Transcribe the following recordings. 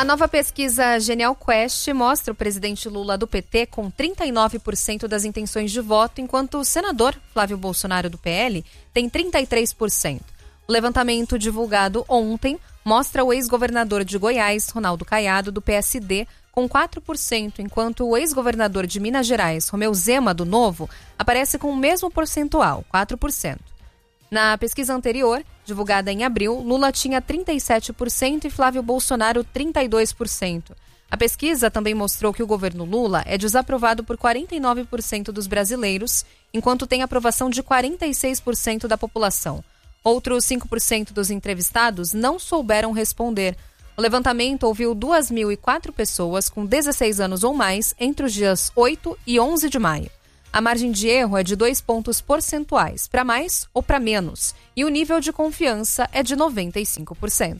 A nova pesquisa Genial Quest mostra o presidente Lula do PT com 39% das intenções de voto, enquanto o senador Flávio Bolsonaro do PL tem 33%. O levantamento divulgado ontem mostra o ex-governador de Goiás, Ronaldo Caiado, do PSD, com 4%, enquanto o ex-governador de Minas Gerais, Romeu Zema, do Novo, aparece com o mesmo percentual, 4%. Na pesquisa anterior, divulgada em abril, Lula tinha 37% e Flávio Bolsonaro 32%. A pesquisa também mostrou que o governo Lula é desaprovado por 49% dos brasileiros, enquanto tem aprovação de 46% da população. Outros 5% dos entrevistados não souberam responder. O levantamento ouviu 2.004 pessoas com 16 anos ou mais entre os dias 8 e 11 de maio. A margem de erro é de 2 pontos percentuais, para mais ou para menos, e o nível de confiança é de 95%.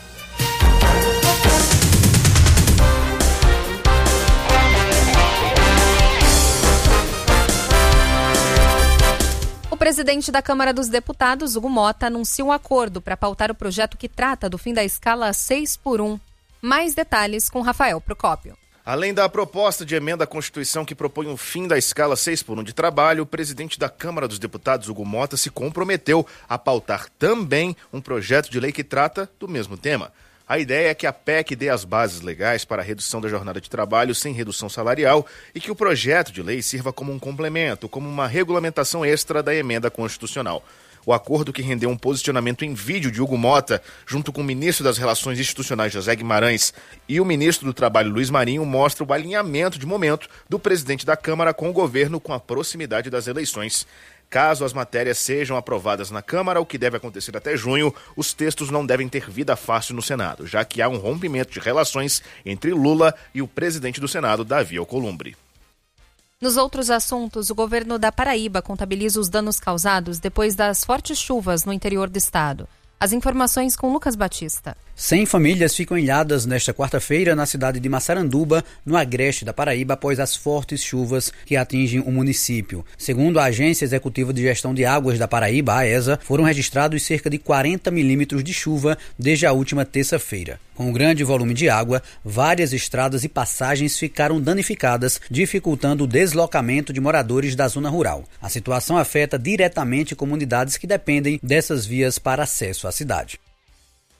O presidente da Câmara dos Deputados, Hugo Motta, anuncia um acordo para pautar o projeto que trata do fim da escala 6x1. Mais detalhes com Rafael Procópio. Além da proposta de emenda à Constituição que propõe o fim da escala 6x1 de trabalho, o presidente da Câmara dos Deputados, Hugo Motta, se comprometeu a pautar também um projeto de lei que trata do mesmo tema. A ideia é que a PEC dê as bases legais para a redução da jornada de trabalho sem redução salarial e que o projeto de lei sirva como um complemento, como uma regulamentação extra da emenda constitucional. O acordo, que rendeu um posicionamento em vídeo de Hugo Motta, junto com o ministro das Relações Institucionais, José Guimarães, e o ministro do Trabalho, Luiz Marinho, mostra o alinhamento de momento do presidente da Câmara com o governo com a proximidade das eleições. Caso as matérias sejam aprovadas na Câmara, o que deve acontecer até junho, os textos não devem ter vida fácil no Senado, já que há um rompimento de relações entre Lula e o presidente do Senado, Davi Alcolumbre. Nos outros assuntos, o governo da Paraíba contabiliza os danos causados depois das fortes chuvas no interior do estado. As informações com Lucas Batista. 100 famílias ficam ilhadas nesta quarta-feira na cidade de Massaranduba, no agreste da Paraíba, após as fortes chuvas que atingem o município. Segundo a Agência Executiva de Gestão de Águas da Paraíba, a AESA, foram registrados cerca de 40 milímetros de chuva desde a última terça-feira. Com o grande volume de água, várias estradas e passagens ficaram danificadas, dificultando o deslocamento de moradores da zona rural. A situação afeta diretamente comunidades que dependem dessas vias para acesso à cidade.